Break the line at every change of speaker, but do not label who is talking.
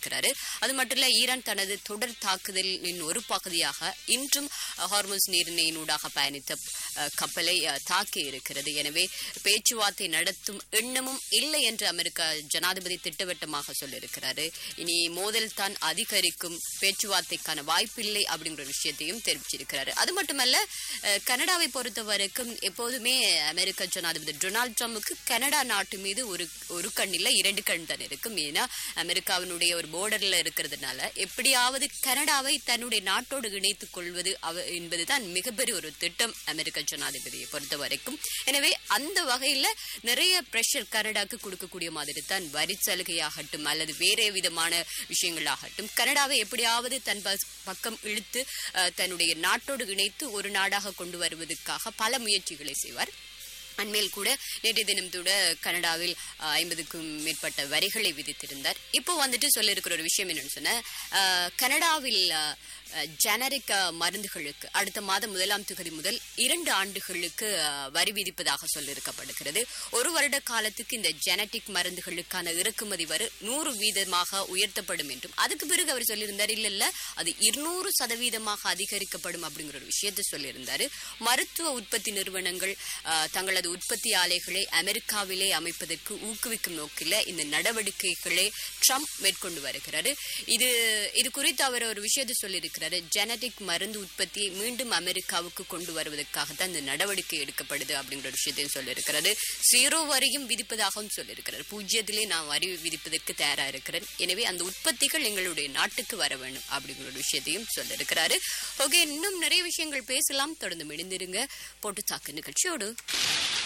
சொல்லியிருக்கிறாரு. அது மட்டும் இல்ல, ஈரான் தனது தொடர் தாக்குதலின் ஒரு பகுதியாக இன்றும் ஹார்முஸ் நீரிணையினூடாக பயணித்த கப்பலை தாக்கி இருக்கிறது. எனவே பேச்சுவார்த்தை நடத்தும் எண்ணமும் இல்லை என்று அமெரிக்க ஜனாதிபதி திட்டவட்டமாக சொல்லியிருக்கிறாரு. இனி மோதல் தான் அதிகரிக்கும், பேச்சுவார்த்தைக்கான வாய்ப்பில்லை அப்படிங்கிற விஷயத்தையும் தெரிவிச்சிருக்கிறாரு. அது மட்டுமல்ல, கனடாவை பொறுத்த வரைக்கும் எப்போதுமே அமெரிக்க ஜனாதிபதி டொனால்ட் ட்ரம்புக்கு கனடா நாட்டு மீது ஒரு கண் இல்ல 2 கண் தான் இருக்கும். ஏன்னா அமெரிக்காவினுடைய ஒரு போர்டர்ல இருக்கிறதுனால எப்படியாவது கனடாவை தன்னுடைய நாட்டோடு இணைத்துக் கொள்வது என்பதுதான் மிகப்பெரிய ஒரு திட்டம் அமெரிக்க ஜனாதிபதியை பொறுத்த வரைக்கும். எனவே அந்த வகையில நிறைய பிரஷர் கனடாக்கு கொடுக்கக்கூடிய மாதிரி தான் வரி சலுகையாகட்டும் அல்லது வேற விதமான விஷயங்களாகட்டும் கனடாவை எப்படியாவது தன் பக்கம் இழுத்து தன்னுடைய நாட்டோடு இணைத்து ஒரு நாடாக கொண்டு வருவதற்காக பல முயற்சிகளை செய்வார். அண்மையில் கூட நேற்றைய தினம் கூட கனடாவில் 50க்கும் மேற்பட்ட வரிகளை விதித்திருந்தார். இப்போ வந்துட்டு சொல்லியிருக்கிற ஒரு விஷயம் என்னன்னு சொன்ன, கனடாவில் ஜெனரிக் மருந்துகளுக்கு அடுத்த மாதம் 1ஆம் தேதி முதல் 2 ஆண்டுகளுக்கு வரி விதிப்பதாக சொல்லியிருக்கப்படுகிறது. 1 வருட காலத்துக்கு இந்த ஜெனடிக் மருந்துகளுக்கான இறக்குமதி வரி 100% உயர்த்தப்படும் என்றும், அதுக்கு பிறகு அவர் சொல்லியிருந்தார் இல்ல அது 200% அதிகரிக்கப்படும் அப்படிங்கிற ஒரு விஷயத்தை சொல்லியிருந்தாரு. மருத்துவ உற்பத்தி நிறுவனங்கள் தங்களது உற்பத்தி ஆலைகளை அமெரிக்காவிலே அமைப்பதற்கு ஊக்குவிக்கும் நோக்கில இந்த நடவடிக்கைகளை ட்ரம்ப் மேற்கொண்டு வருகிறாரு. இது குறித்து அவர் ஒரு விஷயத்தை சொல்லியிருக்கிறார். ஜெனடிக் மருந்து உற்பத்தியை மீண்டும் அமெரிக்காவுக்கு கொண்டு வருவதற்காகத்தான் இந்த நடவடிக்கை எடுக்கப்படுது அப்படிங்கிற விஷயத்தையும் சொல்லியிருக்கிறாரு. 0 வரியும் விதிப்பதாகவும் சொல்லியிருக்கிறார். 0 நான் வரி விதிப்பதற்கு தயாரா இருக்கிறேன், எனவே அந்த உற்பத்திகள் எங்களுடைய நாட்டுக்கு வர வேண்டும் அப்படிங்கிற ஒரு விஷயத்தையும் சொல்லியிருக்கிறாரு. ஓகே, இன்னும் நிறைய விஷயங்கள் பேசலாம். தொடர்ந்து இணைந்திருங்க போட்டு தாக்கு நிகழ்ச்சியோடு.